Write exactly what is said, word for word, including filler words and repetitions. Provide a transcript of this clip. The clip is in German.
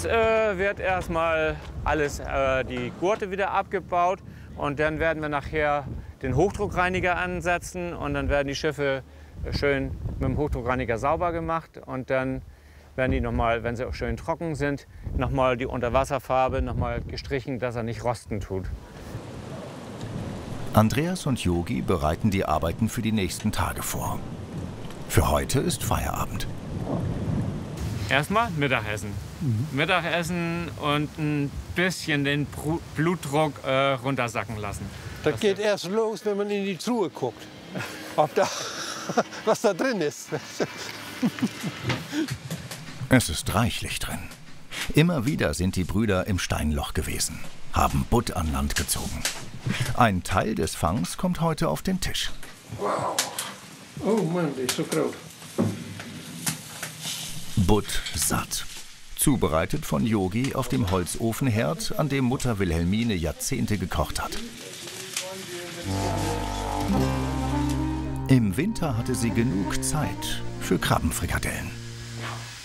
Jetzt äh, wird erstmal alles, äh, die Gurte wieder abgebaut und dann werden wir nachher den Hochdruckreiniger ansetzen und dann werden die Schiffe schön mit dem Hochdruckreiniger sauber gemacht und dann werden die nochmal, wenn sie auch schön trocken sind, nochmal die Unterwasserfarbe nochmal gestrichen, dass er nicht rosten tut. Andreas und Yogi bereiten die Arbeiten für die nächsten Tage vor. Für heute ist Feierabend. Erstmal Mittagessen. Mhm. Mittagessen und ein bisschen den Blutdruck äh, runtersacken lassen. Das geht erst los, wenn man in die Truhe guckt, ob da, was da drin ist. Es ist reichlich drin. Immer wieder sind die Brüder im Steinloch gewesen, haben Butt an Land gezogen. Ein Teil des Fangs kommt heute auf den Tisch. Wow. Oh Mann, die ist so groß. Butt satt. Zubereitet von Yogi auf dem Holzofenherd, an dem Mutter Wilhelmine Jahrzehnte gekocht hat. Im Winter hatte sie genug Zeit für Krabbenfrikadellen.